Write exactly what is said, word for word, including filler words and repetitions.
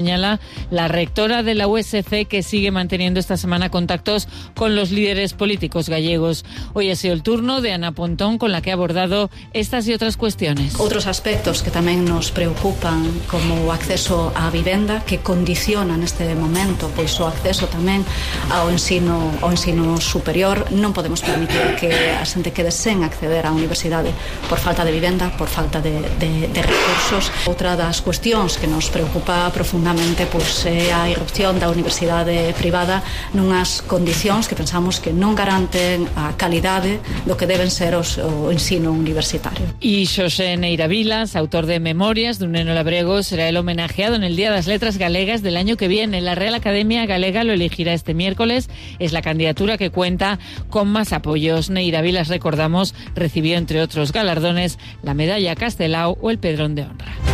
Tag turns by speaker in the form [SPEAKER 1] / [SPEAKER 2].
[SPEAKER 1] Señala la rectora de la U S C, que sigue manteniendo esta semana contactos con los líderes políticos gallegos. Hoy ha sido el turno de Ana Pontón, con la que ha abordado estas y otras cuestiones.
[SPEAKER 2] Outros aspectos que tamén nos preocupan, como o acceso á vivenda, que condiciona neste momento pois o acceso tamén ao ensino, ao ensino superior. Non podemos permitir que a xente quede sen acceder á universidade por falta de vivenda, por falta de, de, de recursos. Outra das cuestións que nos preocupa profundamente pois é a irrupción da universidade privada nunhas condicións que pensamos que non garanten a calidade do que deben ser os, o ensino universitario.
[SPEAKER 1] Y Xosé Neira Vilas, autor de Memorias de un neno labrego, será el homenajeado en el Día de las Letras Galegas del año que viene. La Real Academia Galega lo elegirá este miércoles. Es la candidatura que cuenta con más apoyos. Neira Vilas, recordamos, recibió entre otros galardones la Medalla Castelao o el Pedrón de Honra.